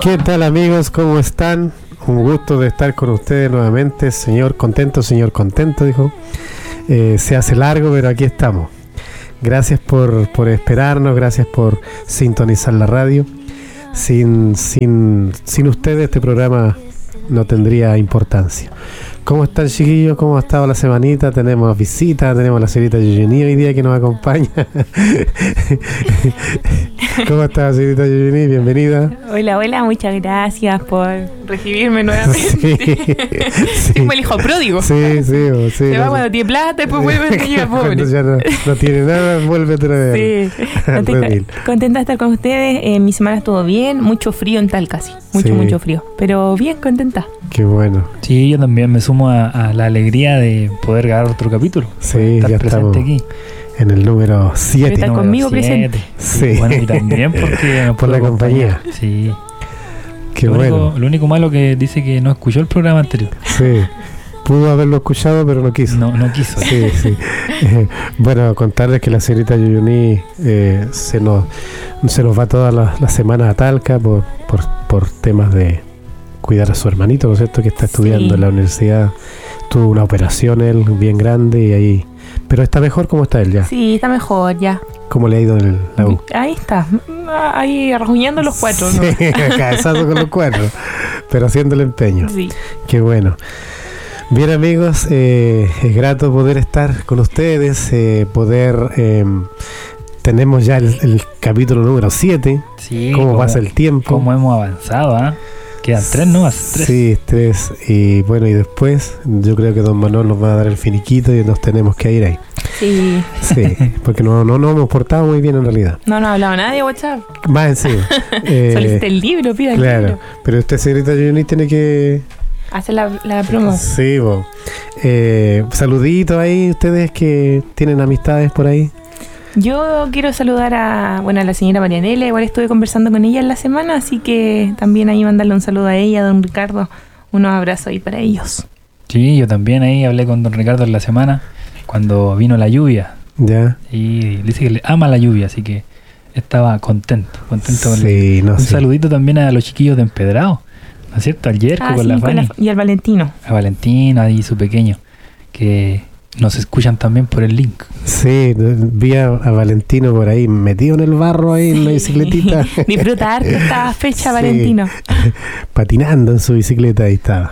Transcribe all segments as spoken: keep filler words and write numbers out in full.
¿Qué tal, amigos? ¿Cómo están? Un gusto de estar con ustedes nuevamente. Señor contento, señor contento, dijo. Eh, se hace largo, pero aquí estamos. Gracias por, por esperarnos, gracias por sintonizar la radio. Sin, sin, sin ustedes este programa no tendría importancia. ¿Cómo están, chiquillos? ¿Cómo ha estado la semanita? Tenemos visitas, tenemos a la señorita Yuyuni hoy día que nos acompaña. ¿Cómo está la señorita Yuyuni? Bienvenida. Hola, hola, muchas gracias por recibirme nuevamente. Sí, sí. Como el hijo pródigo. Sí, sí, sí. Se no va sé. cuando tiene plata, después vuelve a llega pobre. Cuando ya no, no tiene nada, vuelve otra vez. Sí, estoy contenta de estar con ustedes. Eh, mi semana estuvo bien, mucho frío en tal casi. Mucho, Sí. mucho frío. Pero bien, contenta. Qué bueno. Sí, yo también me sumo a, a la alegría de poder grabar otro capítulo. Sí, estar ya presente estamos aquí. en el número siete. Estar Número conmigo siete. presente. Sí. Bueno, y también porque nos Por puede la compañía. acompañar. Sí. Qué lo, bueno. único, lo único malo que dice que no escuchó el programa anterior. Sí. Pudo haberlo escuchado, pero no quiso. No, no quiso. Sí, sí. Eh, bueno, contarles que la señorita Yuyuni eh, se nos se nos va todas las, las semanas a Talca por, por, por temas de cuidar a su hermanito, ¿no es cierto? Que está estudiando Sí. en la universidad. Tuvo una operación él bien grande y ahí... Pero está mejor. ¿Cómo está él ya? Sí, está mejor ya. ¿Cómo le ha ido en la U? Ahí está. Ahí arruñando los cuatro, ¿no? Sí, cabezazo con los cuatro, pero haciendo el empeño. Sí. Qué bueno. Bien, amigos, eh, es grato poder estar con ustedes, eh, poder... Eh, tenemos ya el, el capítulo número siete. Sí, ¿Cómo como- pasa el tiempo? Cómo hemos avanzado, ¿ah? Quedan tres, ¿no? Más tres. Sí, tres. Y bueno, y después yo creo que don Manuel nos va a dar el finiquito y nos tenemos que ir ahí. Sí. Sí, porque no, no nos hemos portado muy bien en realidad. No nos ha hablado nadie de WhatsApp. Más encima. Eh, Solicita el libro, pida el claro, libro. pero usted, señorita Yuni, tiene que... Hace la, la promo. Sí, bo. Eh, saluditos ahí, ustedes que tienen amistades por ahí. Yo quiero saludar a, bueno, a la señora Marianela, igual estuve conversando con ella en la semana, así que también ahí mandarle un saludo a ella, a don Ricardo, unos abrazos ahí para ellos. Sí, yo también ahí hablé con don Ricardo en la semana cuando vino la lluvia. Ya. Y dice que le ama la lluvia, así que estaba contento. Contento con Sí, no Un sé. saludito también a los chiquillos de Empedrado, ¿no es cierto? Al Yerko Ah, con sí, la con Fanny, la- y al Valentino. a Valentina y su pequeño, que nos escuchan también por el link. Sí, vi a, a Valentino por ahí metido en el barro ahí en la bicicletita. Disfrutar de esta fecha, Sí. Valentino. Patinando en su bicicleta, ahí estaba.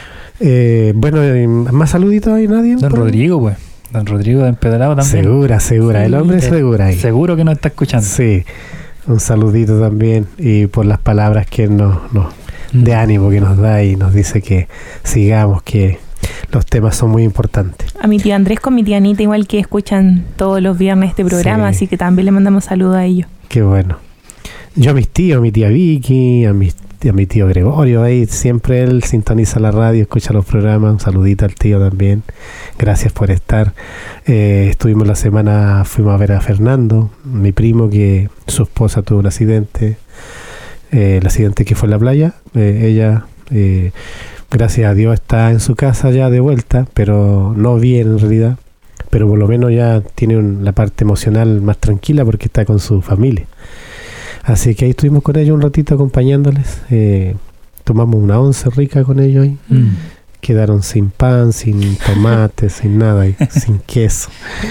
Eh, bueno, eh, ¿más saluditos ahí nadie? Don por ahí? Rodrigo, pues. Don Rodrigo de Empedrado también. Segura, segura. Sí. El hombre es Eh, segura ahí. Seguro que nos está escuchando. Sí, un saludito también y por las palabras que nos, nos de Mm. ánimo que nos da y nos dice que sigamos, que los temas son muy importantes. A mi tío Andrés con mi tía Anita, igual que escuchan todos los viernes este programa, Sí. así que también le mandamos saludos a ellos. Qué bueno. Yo a mis tíos, a mi tía Vicky, a mi, a mi tío Gregorio, ahí siempre él sintoniza la radio, escucha los programas. Un saludito al tío también. Gracias por estar. Eh, estuvimos la semana, fuimos a ver a Fernando, mi primo, que su esposa tuvo un accidente. Eh, el accidente que fue en la playa. Eh, ella, eh, gracias a Dios, está en su casa ya de vuelta, pero no bien en realidad. Pero por lo menos ya tiene un- la parte emocional más tranquila porque está con su familia. Así que ahí estuvimos con ellos un ratito acompañándoles. Eh, tomamos una once rica con ellos ahí. Mm. Quedaron sin pan, sin tomate, sin nada, y sin queso.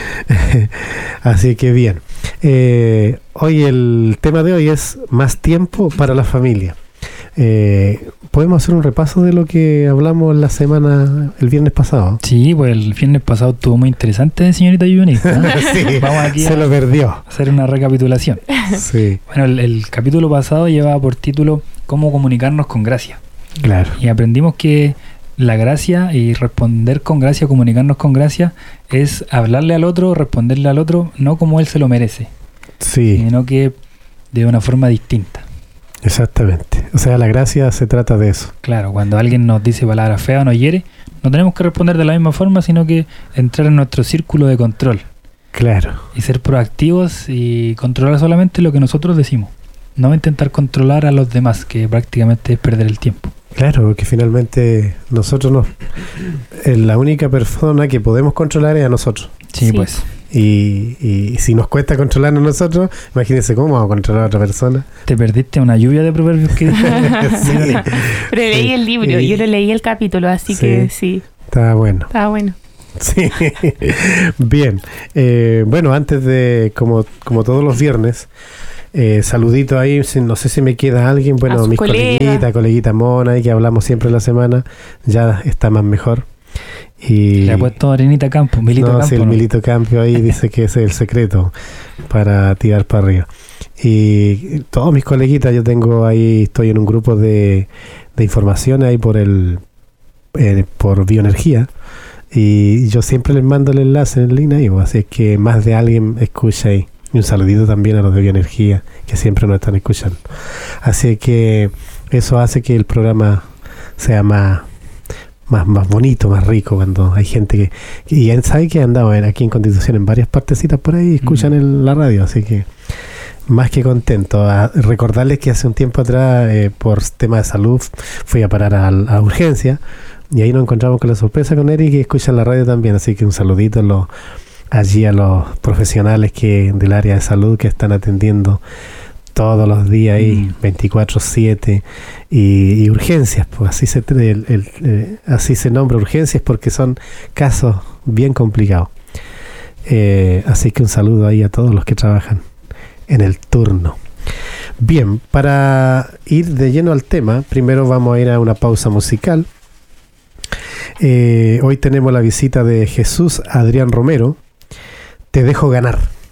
Así que bien. Eh, hoy el tema de hoy es más tiempo para la familia. Eh, Podemos hacer un repaso de lo que hablamos la semana, el viernes pasado. Sí, pues el viernes pasado estuvo muy interesante, señorita Yuni. Sí, Vamos aquí se a lo perdió. hacer una recapitulación. Sí, Bueno, el, el capítulo pasado llevaba por título Cómo comunicarnos con gracia. claro. Y aprendimos que la gracia y responder con gracia, comunicarnos con gracia, es hablarle al otro, responderle al otro, no como él se lo merece, Sí, sino que de una forma distinta. exactamente. O sea, la gracia se trata de eso. Claro, cuando alguien nos dice palabras feas o nos hiere, no tenemos que responder de la misma forma, sino que entrar en nuestro círculo de control Claro. y ser proactivos y controlar solamente lo que nosotros decimos. No intentar controlar a los demás, que prácticamente es perder el tiempo. Claro, porque finalmente nosotros nos... eh, la única persona que podemos controlar es a nosotros. Sí, Sí. pues. Y, y si nos cuesta controlarnos nosotros, imagínense cómo vamos a controlar a otra persona. Te perdiste una lluvia de proverbios que... Sí. Pero leí el libro, Y- yo lo leí el capítulo, así Sí. que sí, Está bueno. estaba bueno. Sí. Bien. Eh, bueno, antes de, como, como todos los viernes, eh, saludito ahí, si- no sé si me queda alguien, A bueno, sus mis colegas. coleguitas, coleguita Mona, ahí que hablamos siempre en la semana, ya está más mejor. Y Le ha puesto Arenita Campo, Milito no, Campo. sí, el ¿no? Milito Campio ahí dice que ese es el secreto para tirar para arriba. Y todos mis coleguitas, yo tengo ahí, estoy en un grupo de, de información ahí por el eh, por bioenergía, y yo siempre les mando el enlace en línea ahí, pues, así es que más de alguien escucha ahí. Y un saludito también a los de bioenergía que siempre nos están escuchando. Así que eso hace que el programa sea más más, más bonito, más rico, cuando hay gente que... Y ya sabe que andaba aquí en Constitución en varias partecitas por ahí, escuchan Mm. el- la radio, así que más que contento. A recordarles que hace un tiempo atrás, eh, por tema de salud, fui a parar a, a urgencia, y ahí nos encontramos con la sorpresa con Eric, que escuchan la radio también, así que un saludito a los- allí a los profesionales que del área de salud que están atendiendo todos los días ahí, Mm. veinticuatro siete, y, y urgencias, pues así se el- el- eh, así se nombra urgencias, porque son casos bien complicados. Eh, así que un saludo ahí a todos los que trabajan en el turno. Bien, para ir de lleno al tema, primero vamos a ir a una pausa musical. Eh, hoy tenemos la visita de Jesús Adrián Romero. Te dejo ganar.